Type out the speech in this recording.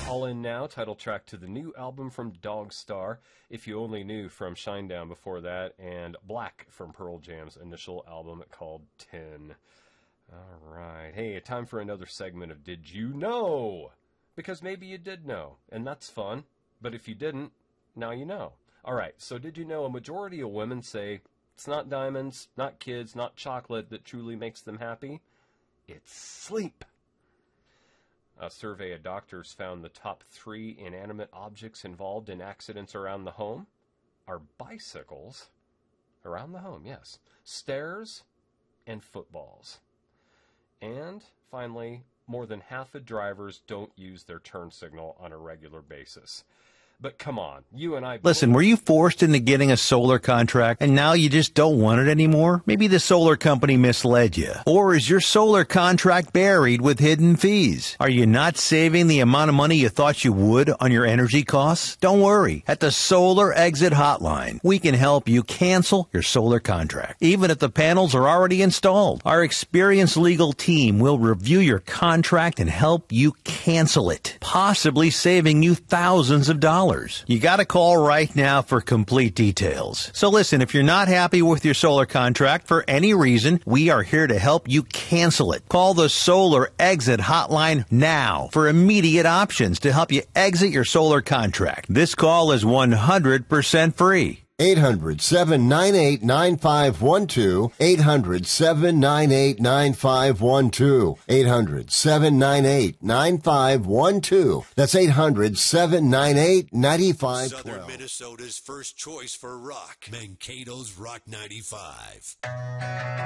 All In Now, title track to the new album from Dogstar. If You Only Knew from Shinedown before that, and Black from Pearl Jam's initial album called 10. All right. Hey, time for another segment of Did You Know? Because maybe you did know, and that's fun. But if you didn't, now you know. All right, so did you know a majority of women say it's not diamonds, not kids, not chocolate that truly makes them happy? It's sleep. A survey of doctors found the top 3 inanimate objects involved in accidents around the home are bicycles, around the home, yes, stairs, and footballs. And, finally, more than half of drivers don't use their turn signal on a regular basis. But come on, you and I... Listen, were you forced into getting a solar contract and now you just don't want it anymore? Maybe the solar company misled you. Or is your solar contract buried with hidden fees? Are you not saving the amount of money you thought you would on your energy costs? Don't worry. At the Solar Exit Hotline, we can help you cancel your solar contract, even if the panels are already installed. Our experienced legal team will review your contract and help you cancel it, possibly saving you thousands of dollars. You got to call right now for complete details. So listen, if you're not happy with your solar contract for any reason, we are here to help you cancel it. Call the Solar Exit Hotline now for immediate options to help you exit your solar contract. This call is 100% free. 800-798-9512. 800-798-9512. 800-798-9512. That's 800-798-9512. Southern Minnesota's first choice for rock. Mankato's Rock 95.